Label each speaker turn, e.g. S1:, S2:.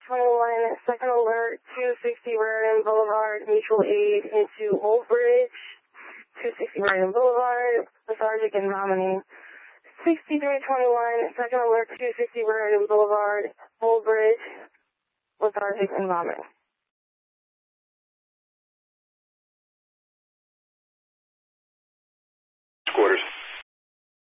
S1: second alert, 260 Raritan Boulevard, mutual aid into Old Bridge, 260 Raritan Boulevard, lethargic and vomiting. 6321, second alert, 260 Raritan Boulevard, Old Bridge, lethargic and vomiting.